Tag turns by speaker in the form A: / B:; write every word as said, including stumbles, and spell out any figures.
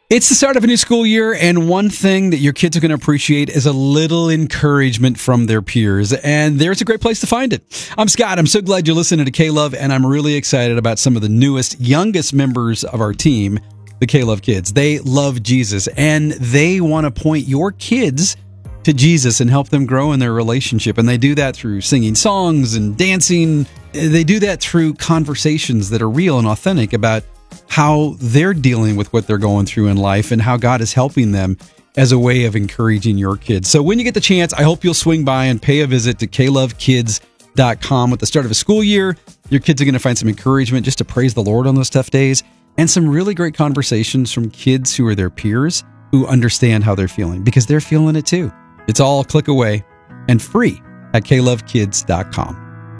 A: It's the start of a new school year, and one thing that your kids are going to appreciate is a little encouragement from their peers, and there's a great place to find it. I'm Scott. I'm so glad you're listening to K-Love, and I'm really excited about some of the newest, youngest members of our team, the K-Love Kids. They love Jesus, and they want to point your kids to Jesus and help them grow in their relationship, and they do that through singing songs and dancing. They do that through conversations that are real and authentic about how they're dealing with what they're going through in life and how God is helping them as a way of encouraging your kids. So when you get the chance, I hope you'll swing by and pay a visit to k love kids dot com. At the start of a school year, your kids are going to find some encouragement just to praise the Lord on those tough days, and some really great conversations from kids who are their peers who understand how they're feeling, because they're feeling it too. It's all a click away and free at k love kids dot com.